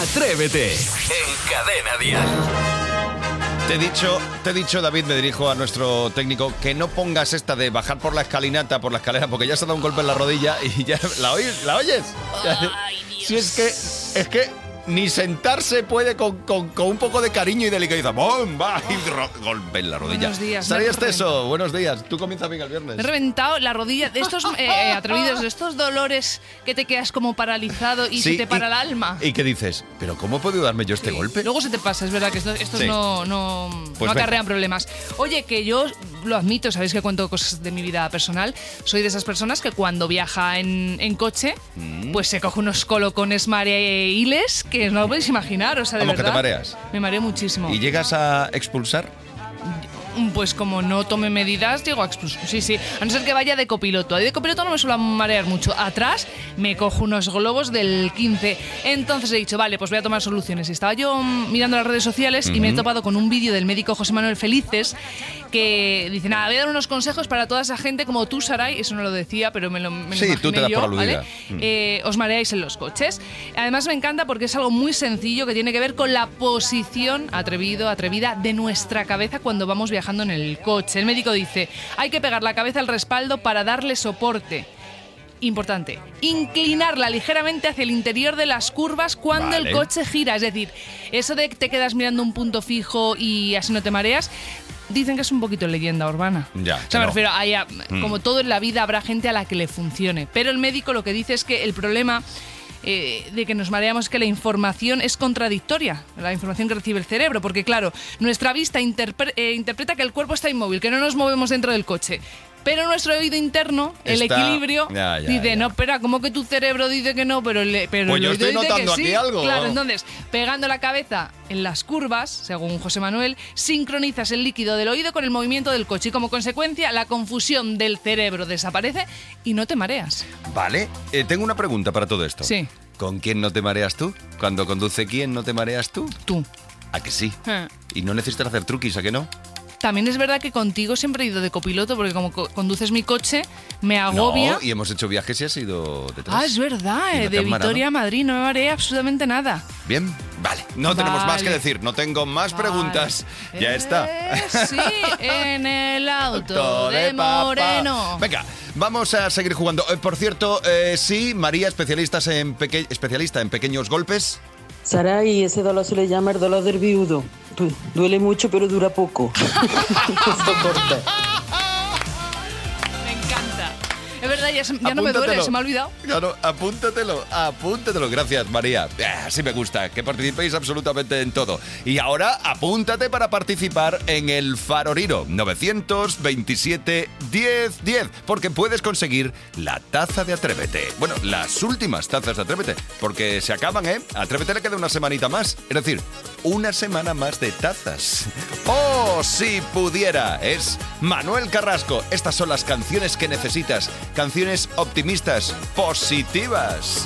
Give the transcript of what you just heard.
Atrévete en Cadena Dial. Te he dicho, David, me dirijo a nuestro técnico, que no pongas esta de bajar por la escalinata, por la escalera, porque ya se ha dado un golpe en la rodilla y ya... ¿La oyes? Ay, Dios. Sí, es que ni sentarse puede con un poco de cariño y delicadeza. ¡Bomba! Y golpe en la rodilla. Buenos días. ¿Sabías eso? Buenos días. Tú comienzas bien el viernes. Me he reventado la rodilla de estos atrevidos, de estos dolores que te quedas como paralizado y Sí, se te para el alma. ¿Y qué dices? ¿Pero cómo he podido darme yo este Sí. golpe? Luego se te pasa, es verdad que estos Sí. no Pues acarrean problemas. Oye, que yo lo admito, sabéis que cuento cosas de mi vida personal. Soy de esas personas que cuando viaja en coche, pues se coge unos colocones mareiles que no lo podéis imaginar. O sea, de Vamos, que verdad. te mareas. Me mareo muchísimo. ¿Y llegas a expulsar? Pues como no tome medidas, llego a expulsar. Sí. A no ser que vaya de copiloto. Ahí de copiloto no me suelo marear mucho. Atrás me cojo unos globos del 15. Entonces he dicho, vale, pues voy a tomar soluciones. Y estaba yo mirando las redes sociales y me he topado con un vídeo del médico José Manuel Felices que dice, nada, voy a dar unos consejos para toda esa gente como tú, Saray. Eso no lo decía, pero me lo Sí, imaginé tú te das yo, por aludida. ¿vale? Os mareáis en los coches. Además me encanta porque es algo muy sencillo que tiene que ver con la posición atrevida de nuestra cabeza cuando vamos viajando en el coche. El médico dice, hay que pegar la cabeza al respaldo para darle soporte. Importante, inclinarla ligeramente hacia el interior de las curvas cuando Vale. el coche gira. Es decir, eso de que te quedas mirando un punto fijo y así no te mareas, dicen que es un poquito leyenda urbana. Ya, O sea, que me no. refiero a, como todo en la vida habrá gente a la que le funcione. Pero el médico lo que dice es que el problema de que nos mareamos es que la información es contradictoria, la información que recibe el cerebro, porque claro, nuestra vista interpreta que el cuerpo está inmóvil, que no nos movemos dentro del coche. Pero nuestro oído interno, el Está- equilibrio, Ya, dice, ya. no, espera, ¿cómo que tu cerebro dice que no? Pero Pues el yo oído estoy dice notando que aquí sí. algo. Claro, entonces, pegando la cabeza en las curvas, según José Manuel, sincronizas el líquido del oído con el movimiento del coche y como consecuencia la confusión del cerebro desaparece y no te mareas. Vale, tengo una pregunta para todo esto. Sí. ¿Con quién no te mareas tú? Cuando conduce quién no te mareas tú. Tú. ¿A que sí? Eh. Y no necesitas hacer truquis, ¿a que no? También es verdad que contigo siempre he ido de copiloto porque como conduces mi coche, me agobia. No, y hemos hecho viajes y has ido detrás. Ah, es verdad, ¿Y no te de has marado? Vitoria a Madrid no me mareé absolutamente nada. Bien, vale. No tenemos más que Vale. decir. No tengo más preguntas. Vale. Ya está. Sí, en el auto de Moreno. Venga, vamos a seguir jugando. Por cierto, sí, María, especialista en pequeños golpes. Saray, ese dolor se le llama el dolor del viudo. Duele mucho, pero dura poco. Soporta. Me encanta. Es verdad, ya no me duele, se me ha olvidado. Claro, apúntatelo. Gracias, María. Así me gusta, que participéis absolutamente en todo. Y ahora, apúntate para participar en el Faroriro 927 10 10, porque puedes conseguir la taza de Atrévete. Bueno, las últimas tazas de Atrévete, porque se acaban, ¿eh? A Atrévete le queda una semanita más. Es decir, una semana más de tazas. ¡Oh, si pudiera! Es Manuel Carrasco. Estas son las canciones que necesitas. Canciones optimistas, positivas.